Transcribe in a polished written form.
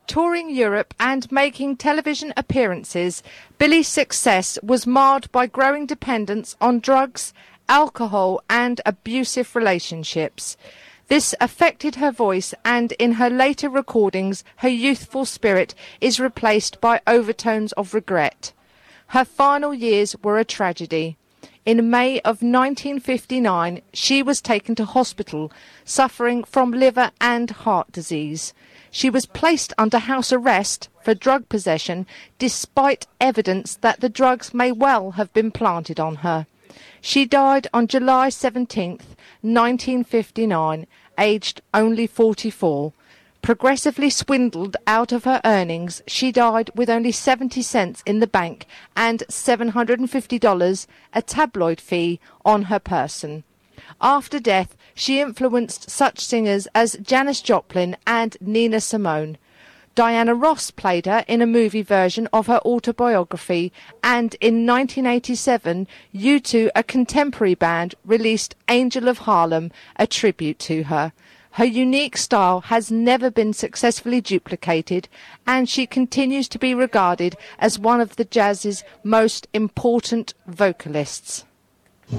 Touring Europe and making television appearances, Billy's success was marred by growing dependence on drugs, alcohol and abusive relationships. This affected her voice, and in her later recordings her youthful spirit is replaced by overtones of regret. Her final years were a tragedy. In May of 1959 she was taken to hospital suffering from liver and heart disease. She was placed under house arrest for drug possession despite evidence that the drugs may well have been planted on her. She died on July 17th, 1959, aged only 44. Progressively swindled out of her earnings, she died with only 70 cents in the bank and $750, a tabloid fee, on her person. After death, she influenced such singers as Janis Joplin and Nina Simone. Diana Ross played her in a movie version of her autobiography, and in 1987, U2, a contemporary band, released Angel of Harlem, a tribute to her. Her unique style has never been successfully duplicated, and she continues to be regarded as one of the jazz's most important vocalists.